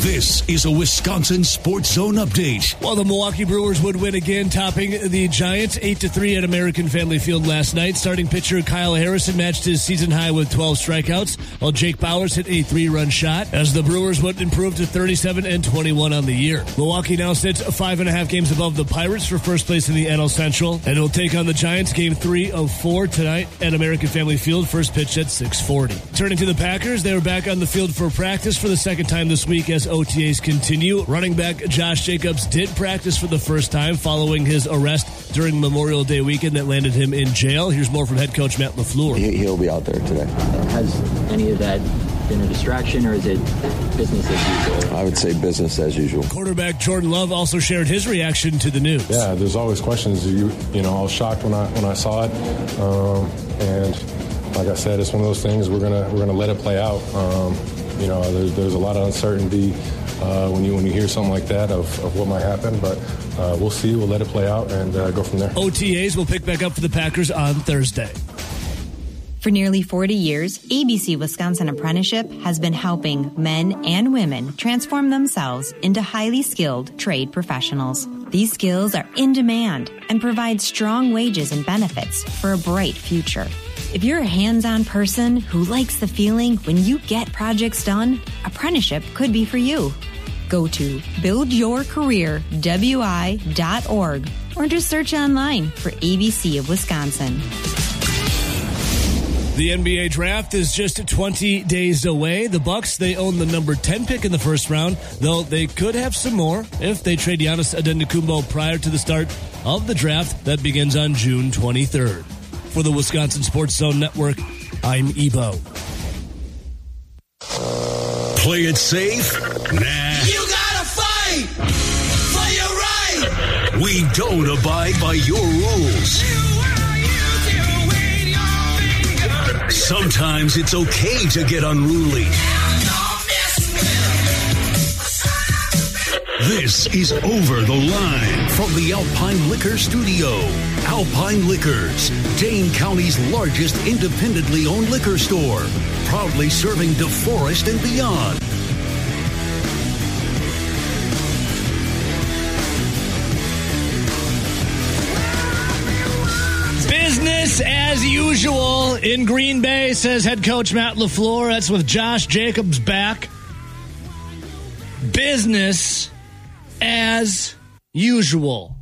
This is a Wisconsin Sports Zone update. Well, the Milwaukee Brewers would win again, topping the Giants 8-3 at American Family Field last night. Starting pitcher Kyle Harrison matched his season high with 12 strikeouts, while Jake Bauers hit a 3-run shot as the Brewers would improve to 37-21 on the year. Milwaukee now sits 5.5 games above the Pirates for first place in the NL Central, and will take on the Giants game 3 of 4 tonight at American Family Field, first pitch at 6:40. Turning to the Packers, they were back on the field for practice for the second time this week as OTAs continue. Running back Josh Jacobs did practice for the first time following his arrest during Memorial Day weekend that landed him in jail. Here's more from head coach Matt LaFleur. He'll be out there today. Has any of that been a distraction, or is it business as usual? I would say business as usual. Quarterback Jordan Love also shared his reaction to the news. Yeah, there's always questions. You know, I was shocked when I saw it, and like I said, it's one of those things we're gonna let it play out. You know, there's a lot of uncertainty when you hear something like that of what might happen, but we'll see. We'll let it play out and go from there. OTAs will pick back up for the Packers on Thursday. For nearly 40 years, ABC Wisconsin Apprenticeship has been helping men and women transform themselves into highly skilled trade professionals. These skills are in demand and provide strong wages and benefits for a bright future. If you're a hands-on person who likes the feeling when you get projects done, apprenticeship could be for you. Go to buildyourcareerwi.org or just search online for ABC of Wisconsin. The NBA draft is just 20 days away. The Bucks, they own the number 10 pick in the first round, though they could have some more if they trade Giannis Antetokounmpo prior to the start of the draft that begins on June 23rd. For the Wisconsin Sports Zone Network, I'm Ebo. Play it safe? Nah. You gotta fight for your right. We don't abide by your rules. Sometimes it's okay to get unruly. This is Over the Line from the Alpine Liquor Studio. Alpine Liquors, Dane County's largest independently owned liquor store, proudly serving DeForest and beyond. Business as usual in Green Bay, says head coach Matt LaFleur. That's with Josh Jacobs back. Business as usual.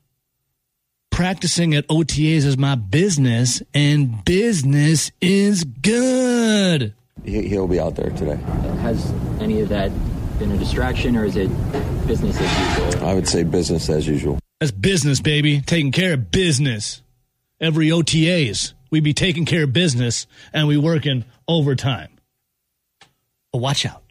Practicing at OTAs is my business, and business is good. He'll be out there today. Has any of that been a distraction, or is it business as usual? I would say business as usual. That's business, baby. Taking care of business. Every OTAs, we be taking care of business, and we working overtime. But watch out.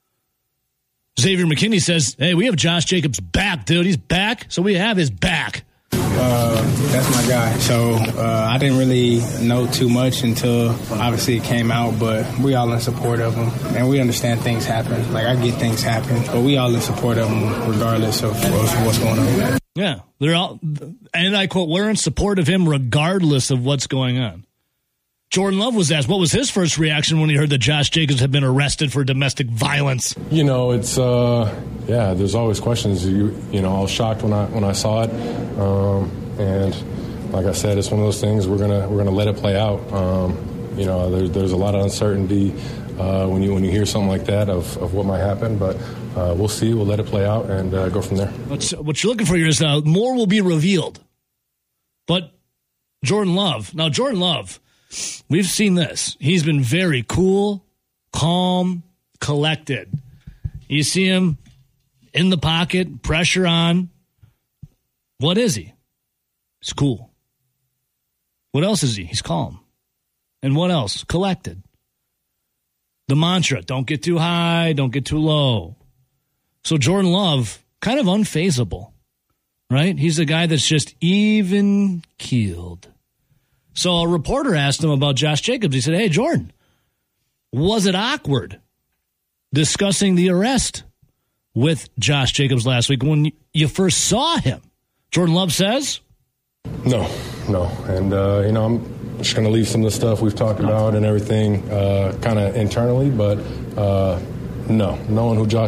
Xavier McKinney says, hey, we have Josh Jacobs back, dude. He's back, so we have his back. That's my guy. So I didn't really know too much until obviously it came out, but we all in support of him, and we understand things happen. Like, I get things happen, but we all in support of him regardless of what's going on. Yeah, they're all, and I quote, we're in support of him regardless of what's going on. Jordan Love was asked, what was his first reaction when he heard that Josh Jacobs had been arrested for domestic violence? You know, it's there's always questions. You know, I was shocked when I saw it, and like I said, it's one of those things we're gonna let it play out. You know, there's a lot of uncertainty when you hear something like that of what might happen, but we'll see. We'll let it play out and go from there. What you're looking for here is more will be revealed. But Jordan Love, we've seen this. He's been very cool, calm, collected. You see him in the pocket, pressure on. What is he? He's cool. What else is he? He's calm. And what else? Collected. The mantra, don't get too high, don't get too low. So Jordan Love, kind of unfazable, right? He's a guy that's just even-keeled. So a reporter asked him about Josh Jacobs. He said, hey, Jordan, was it awkward discussing the arrest with Josh Jacobs last week when you first saw him? Jordan Love says, No. And, you know, I'm just going to leave some of the stuff we've talked about and everything kind of internally, but no. Knowing who Josh